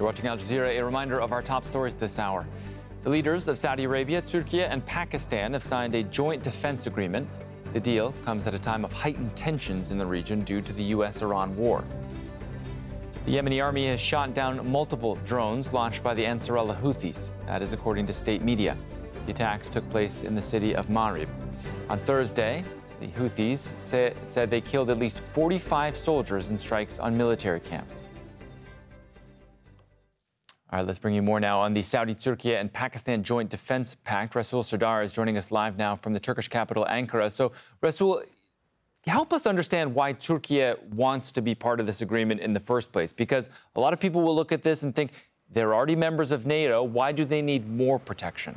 You're watching Al Jazeera, a reminder of our top stories this hour. The leaders of Saudi Arabia, Turkey, and Pakistan have signed a joint defense agreement. The deal comes at a time of heightened tensions in the region due to the U.S.-Iran war. The Yemeni army has shot down multiple drones launched by the Ansarullah Houthis. That is according to state media. The attacks took place in the city of Marib. On Thursday, the Houthis said they killed at least 45 soldiers in strikes on military camps. All right, let's bring you more now on the Saudi, Turkey, and Pakistan Joint Defense Pact. Rasul Sardar is joining us live now from the Turkish capital, Ankara. So, Rasul, help us understand why Turkey wants to be part of this agreement in the first place, because a lot of people will look at this and think they're already members of NATO. Why do they need more protection?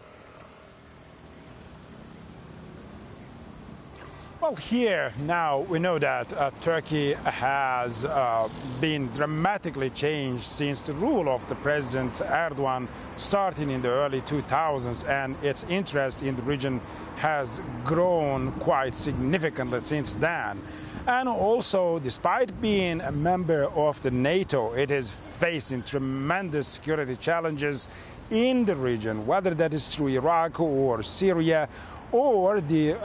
Well, here now we know that Turkey has been dramatically changed since the rule of the President Erdogan starting in the early 2000s, and its interest in the region has grown quite significantly since then. And also, despite being a member of the NATO, it is facing tremendous security challenges in the region, whether that is through Iraq or Syria, or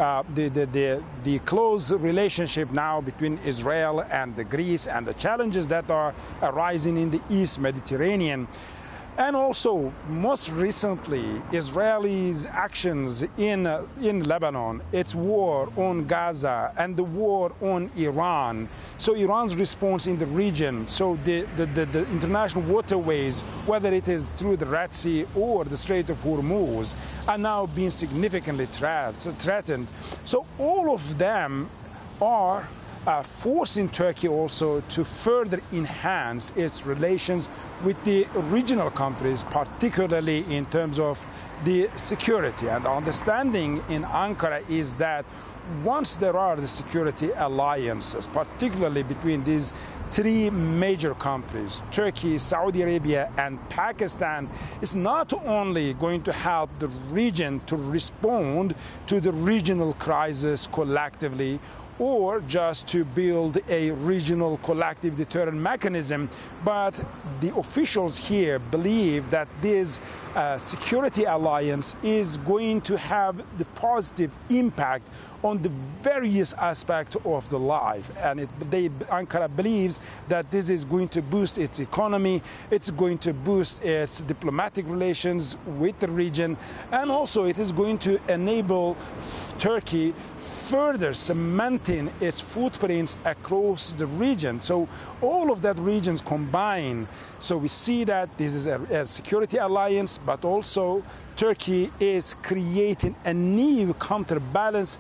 the close relationship now between Israel and Greece, and the challenges that are arising in the East Mediterranean. And also, most recently, Israel's actions in Lebanon, its war on Gaza, and the war on Iran. So Iran's response in the region, so the international waterways, whether it is through the Red Sea or the Strait of Hormuz, are now being significantly threatened. So all of them are forcing Turkey also to further enhance its relations with the regional countries, particularly in terms of the security. And the understanding in Ankara is that once there are the security alliances, particularly between these three major countries, Turkey, Saudi Arabia, and Pakistan, is not only going to help the region to respond to the regional crisis collectively, or just to build a regional collective deterrent mechanism, but the officials here believe that this security alliance is going to have the positive impact on the various aspects of the life. And Ankara believes that this is going to boost its economy, it's going to boost its diplomatic relations with the region, and also it is going to enable Turkey further cementing its footprints across the region. So all of that regions combined. So we see that this is a security alliance, but also Turkey is creating a new counterbalance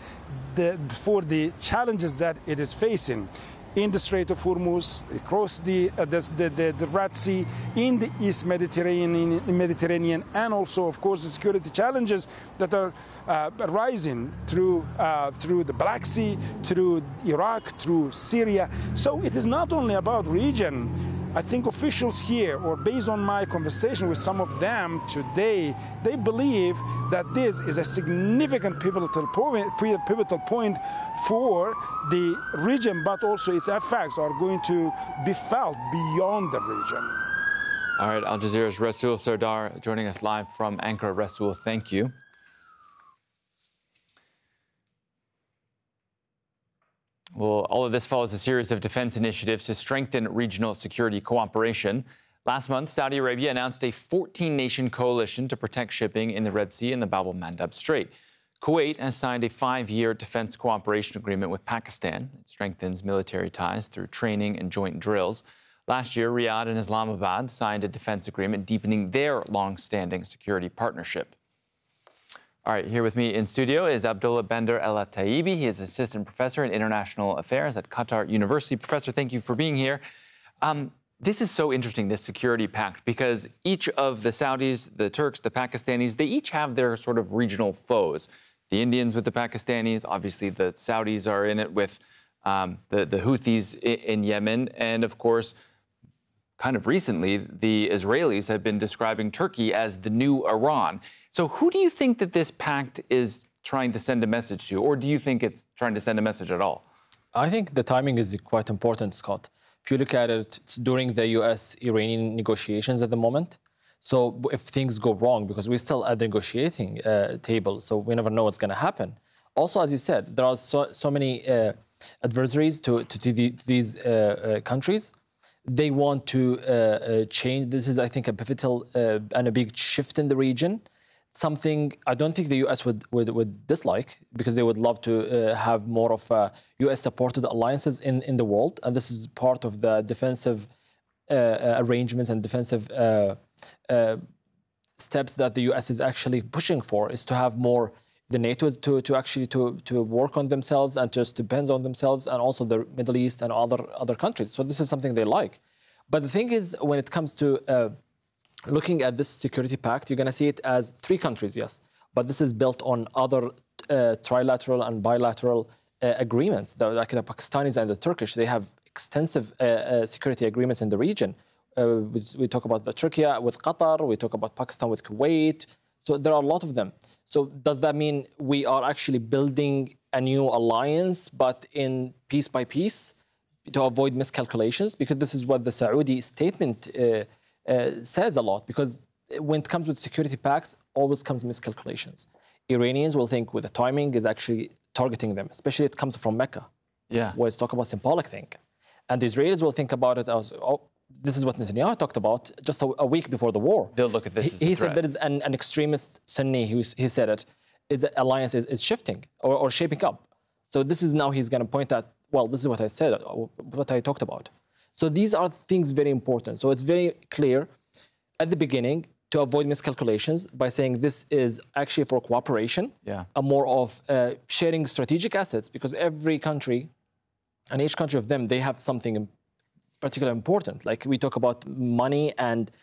for the challenges that it is facing in the Strait of Hormuz, across the Red Sea, in the East Mediterranean, and also, of course, the security challenges that are rising through the Black Sea, through Iraq, through Syria. So it is not only about region. I think officials here, or based on my conversation with some of them today, they believe that this is a significant pivotal point for the region, but also its effects are going to be felt beyond the region. All right, Al Jazeera's Rasul Sardar joining us live from Ankara. Rasul, thank you. Well, all of this follows a series of defense initiatives to strengthen regional security cooperation. Last month, Saudi Arabia announced a 14-nation coalition to protect shipping in the Red Sea and the Bab el-Mandab Strait. Kuwait has signed a 5-year defense cooperation agreement with Pakistan. It strengthens military ties through training and joint drills. Last year, Riyadh and Islamabad signed a defense agreement deepening their long-standing security partnership. All right, here with me in studio is Abdullah Bender El-Taibi. He is assistant professor in international affairs at Qatar University. Professor, thank you for being here. This is so interesting, this security pact, because each of the Saudis, the Turks, the Pakistanis, they each have their sort of regional foes. The Indians with the Pakistanis, obviously the Saudis are in it with the Houthis in Yemen, and of course, kind of recently, the Israelis have been describing Turkey as the new Iran. So who do you think that this pact is trying to send a message to, or do you think it's trying to send a message at all? I think the timing is quite important, Scott, If you look at it, it's during the US-Iranian negotiations at the moment. So if things go wrong, because we're still at the negotiating table, so we never know what's going to happen. Also, as you said, there are so many adversaries to these countries. They want to change. This is, I think, a pivotal and a big shift in the region. Something I don't think the US would dislike, because they would love to have more of US-supported alliances in the world. And this is part of the defensive arrangements and defensive steps that the US is actually pushing for, is to have more the NATO to actually work on themselves and just depend on themselves, and also the Middle East and other countries. So this is something they like. But the thing is, when it comes to looking at this security pact, you're going to see it as 3 countries, yes, but this is built on other trilateral and bilateral agreements. Like the Pakistanis and the Turkish, they have extensive security agreements in the region. We talk about the Turkey with Qatar, we talk about Pakistan with Kuwait. So there are a lot of them. So does that mean we are actually building a new alliance, but in piece by piece, to avoid miscalculations? Because this is what the Saudi statement says a lot. Because when it comes with security pacts, always comes miscalculations. Iranians will think with the timing is actually targeting them, especially it comes from Mecca, where it's talk about symbolic thing. And the Israelis will think about it as, oh, this is what Netanyahu talked about just a week before the war. They'll look at this as a He threat. said there is an extremist Sunni, he said it, is the alliance is shifting or shaping up. So this is now he's going to point at, well, this is what I said, what I talked about. So these are things very important. So it's very clear at the beginning to avoid miscalculations by saying this is actually for cooperation, a more of sharing strategic assets, because every country and each country of them, they have something particularly important. Like we talk about money and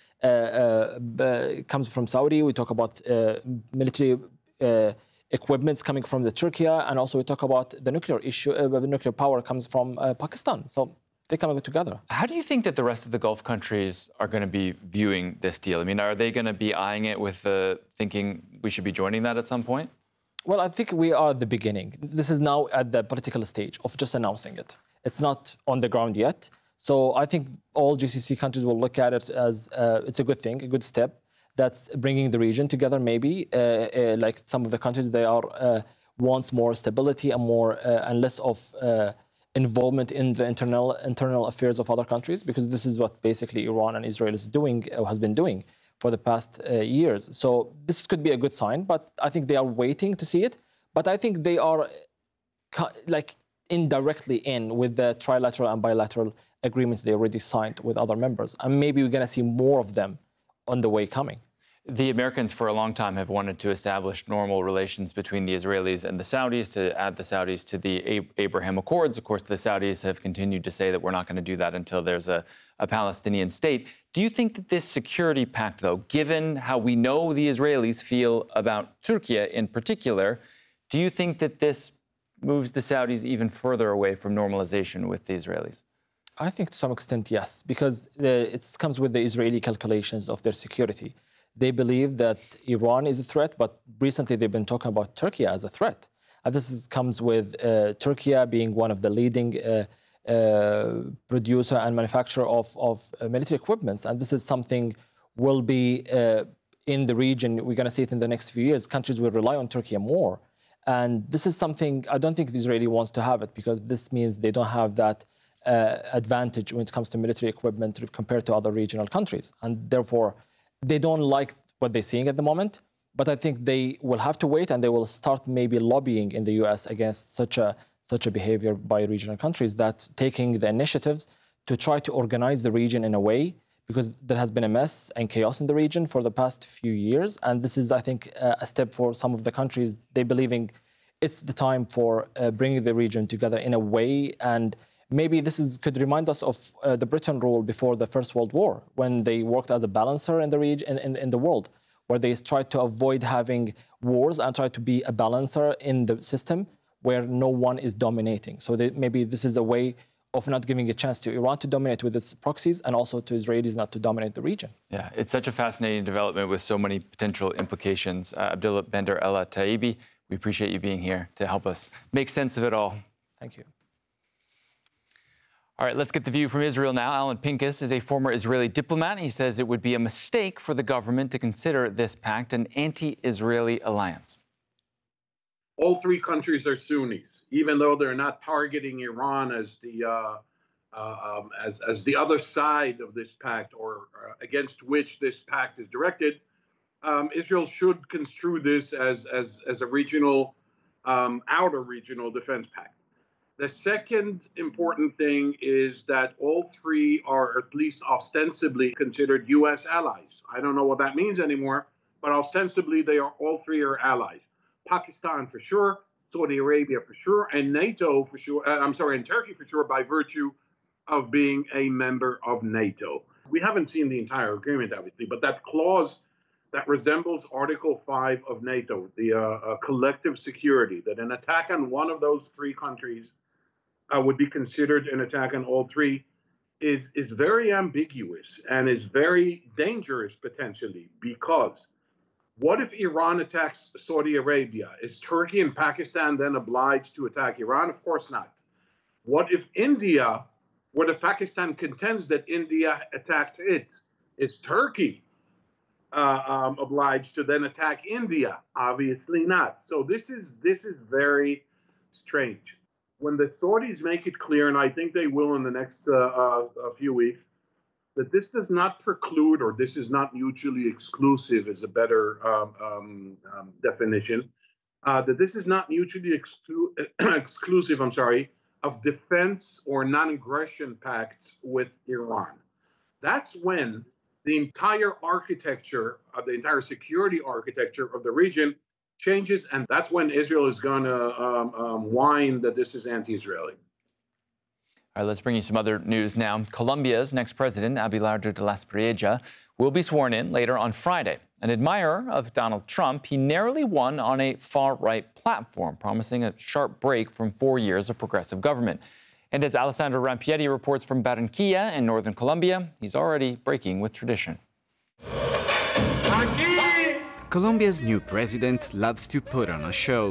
comes from Saudi. We talk about military equipments coming from the Turkey, and also we talk about the nuclear issue. The nuclear power comes from Pakistan. So they come together. How do you think that the rest of the Gulf countries are going to be viewing this deal? I mean, are they going to be eyeing it with thinking we should be joining that at some point? Well, I think we are at the beginning. This is now at the political stage of just announcing it. It's not on the ground yet. So I think all GCC countries will look at it as it's a good thing, a good step that's bringing the region together. Maybe like some of the countries, they are wants more stability and more and less of involvement in the internal affairs of other countries, because this is what basically Iran and Israel is doing, has been doing for the past years. So this could be a good sign, but I think they are waiting to see it. But I think they are like indirectly in with the trilateral and bilateral agreements they already signed with other members. And maybe we're going to see more of them on the way coming. The Americans for a long time have wanted to establish normal relations between the Israelis and the Saudis, to add the Saudis to the Abraham Accords. Of course, the Saudis have continued to say that we're not going to do that until there's a Palestinian state. Do you think that this security pact, though, given how we know the Israelis feel about Turkey in particular, do you think that this moves the Saudis even further away from normalization with the Israelis? I think to some extent, yes, because it comes with the Israeli calculations of their security. They believe that Iran is a threat, but recently they've been talking about Turkey as a threat. And this comes with Turkey being one of the leading producer and manufacturer of military equipments. And this is something will be in the region. We're going to see it in the next few years. Countries will rely on Turkey more. And this is something I don't think the Israeli wants to have it, because this means they don't have that advantage when it comes to military equipment compared to other regional countries. And therefore, they don't like what they're seeing at the moment. But I think they will have to wait, and they will start maybe lobbying in the US against such a behavior by regional countries, that taking the initiatives to try to organize the region in a way, because there has been a mess and chaos in the region for the past few years. And this is, I think, a step for some of the countries. They believing it's the time for bringing the region together in a way. And maybe this could remind us of the Britain rule before the First World War, when they worked as a balancer in the region, in the world, where they tried to avoid having wars and try to be a balancer in the system where no one is dominating. So maybe this is a way of not giving a chance to Iran to dominate with its proxies, and also to Israelis not to dominate the region. Yeah, it's such a fascinating development with so many potential implications. Abdullah Bender El Ta'ibi, we appreciate you being here to help us make sense of it all. Thank you. All right, let's get the view from Israel now. Alan Pincus is a former Israeli diplomat. He says it would be a mistake for the government to consider this pact an anti-Israeli alliance. All three countries are Sunnis, even though they're not targeting Iran as the other side of this pact or against which this pact is directed. Israel should construe this as a regional, outer regional defense pact. The second important thing is that all three are at least ostensibly considered U.S. allies. I don't know what that means anymore, but ostensibly all three are allies. Pakistan for sure, Saudi Arabia for sure, and NATO for sure. And Turkey for sure by virtue of being a member of NATO. We haven't seen the entire agreement, obviously, but that clause that resembles Article 5 of NATO, the collective security, that an attack on one of those three countries would be considered an attack on all three, is very ambiguous and is very dangerous potentially, because what if Iran attacks Saudi Arabia? Is Turkey and Pakistan then obliged to attack Iran? Of course not. What if Pakistan contends that India attacked it? Is Turkey obliged to then attack India? Obviously not. So this is very strange. When the Saudis make it clear, and I think they will in the next few weeks, that this does not preclude, or this is not mutually exclusive is a better definition, that this is not mutually exclusive, of defense or non-aggression pacts with Iran. That's when the entire architecture, the entire security architecture of the region changes, and that's when Israel is going to whine that this is anti-Israeli. All right, let's bring you some other news now. Colombia's next president, Abelardo de la Espriella, will be sworn in later on Friday. An admirer of Donald Trump, he narrowly won on a far-right platform, promising a sharp break from 4 years of progressive government. And as Alessandro Rampietti reports from Barranquilla in northern Colombia, he's already breaking with tradition. Colombia's new president loves to put on a show.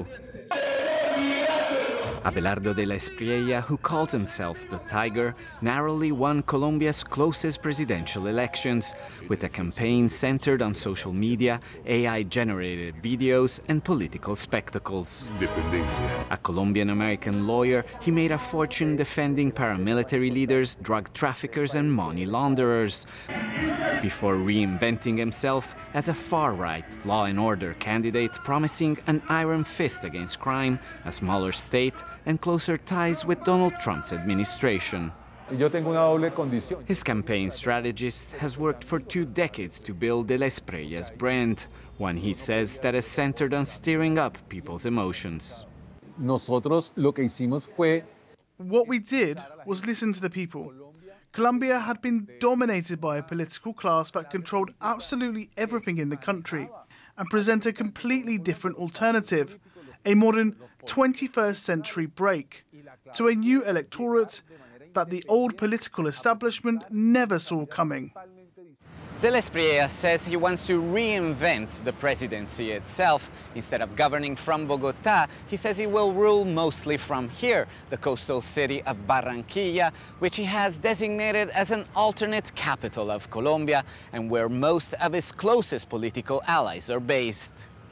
Abelardo de la Espriella, who calls himself the Tiger, narrowly won Colombia's closest presidential elections, with a campaign centered on social media, AI-generated videos, and political spectacles. A Colombian-American lawyer, he made a fortune defending paramilitary leaders, drug traffickers, and money launderers, before reinventing himself as a far-right law and order candidate, promising an iron fist against crime, a smaller state, and closer ties with Donald Trump's administration. His campaign strategist has worked for 2 decades to build de la Espriella's brand, one he says that is centered on stirring up people's emotions. What we did was listen to the people. Colombia had been dominated by a political class that controlled absolutely everything in the country and present a completely different alternative, a modern 21st century break to a new electorate that the old political establishment never saw coming. De la Espriella says he wants to reinvent the presidency itself. Instead of governing from Bogotá, he says he will rule mostly from here, the coastal city of Barranquilla, which he has designated as an alternate capital of Colombia and where most of his closest political allies are based.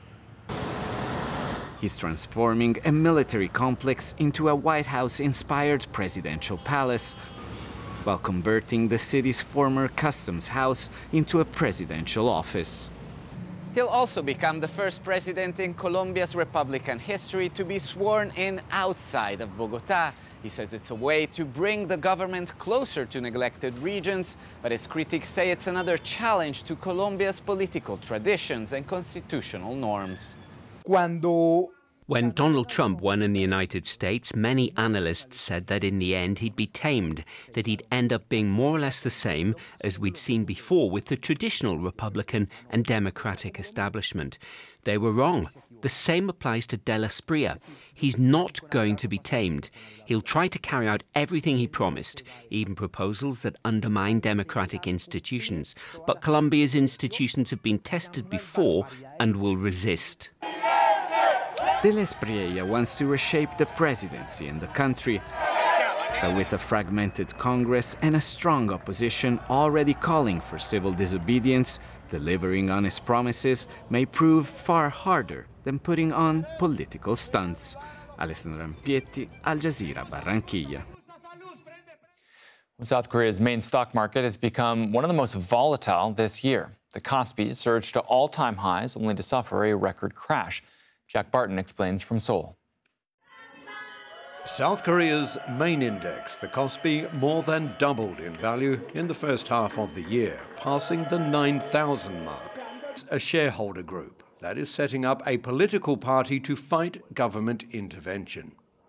He's transforming a military complex into a White House-inspired presidential palace, while converting the city's former customs house into a presidential office. He'll also become the first president in Colombia's Republican history to be sworn in outside of Bogotá. He says it's a way to bring the government closer to neglected regions, but his critics say it's another challenge to Colombia's political traditions and constitutional norms. When Donald Trump won in the United States, many analysts said that in the end he'd be tamed, that he'd end up being more or less the same as we'd seen before with the traditional Republican and Democratic establishment. They were wrong. The same applies to de la Espriella. He's not going to be tamed. He'll try to carry out everything he promised, even proposals that undermine democratic institutions. But Colombia's institutions have been tested before and will resist. De la Espriella wants to reshape the presidency in the country. But with a fragmented Congress and a strong opposition already calling for civil disobedience, delivering on his promises may prove far harder than putting on political stunts. Alessandro Ampietti, Al Jazeera, Barranquilla. South Korea's main stock market has become one of the most volatile this year. The Kospi surged to all-time highs, only to suffer a record crash. Jack Barton explains from Seoul. South Korea's main index, the Kospi, more than doubled in value in the first half of the year, passing the 9,000 mark. A shareholder group that is setting up a political party to fight government intervention.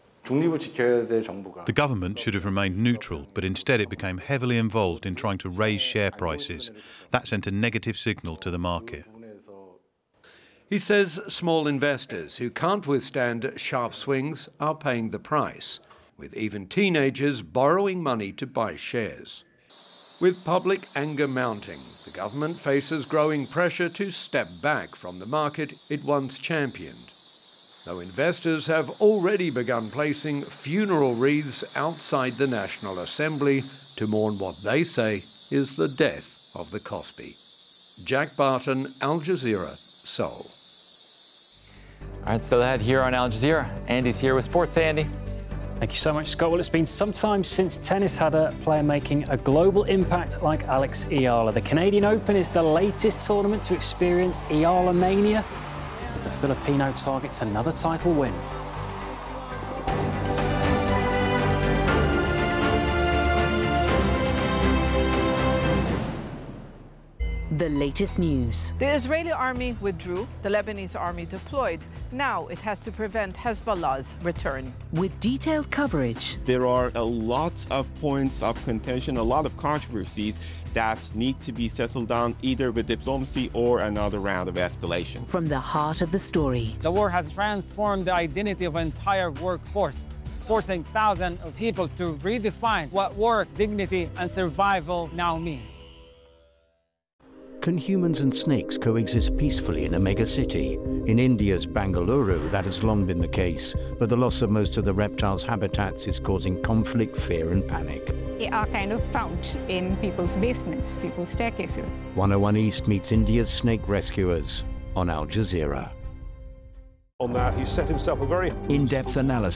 The government should have remained neutral, but instead it became heavily involved in trying to raise share prices. That sent a negative signal to the market. He says small investors who can't withstand sharp swings are paying the price, with even teenagers borrowing money to buy shares. With public anger mounting, the government faces growing pressure to step back from the market it once championed, though investors have already begun placing funeral wreaths outside the National Assembly to mourn what they say is the death of the Kospi. Jack Barton, Al Jazeera, Seoul. All right, still ahead here on Al Jazeera. Andy's here with sports. Hey, Andy. Thank you so much, Scott. Well, it's been some time since tennis had a player making a global impact like Alex Eala. The Canadian Open is the latest tournament to experience Eala mania as the Filipino targets another title win. The latest news. The Israeli army withdrew, the Lebanese army deployed. Now it has to prevent Hezbollah's return. With detailed coverage. There are a lot of points of contention, a lot of controversies that need to be settled down either with diplomacy or another round of escalation. From the heart of the story. The war has transformed the identity of an entire workforce, forcing thousands of people to redefine what work, dignity, and survival now mean. Can humans and snakes coexist peacefully in a megacity? In India's Bangalore, that has long been the case, but the loss of most of the reptiles' habitats is causing conflict, fear and panic. They are kind of found in people's basements, people's staircases. 101 East meets India's snake rescuers on Al Jazeera. On that, he set himself a very in-depth analysis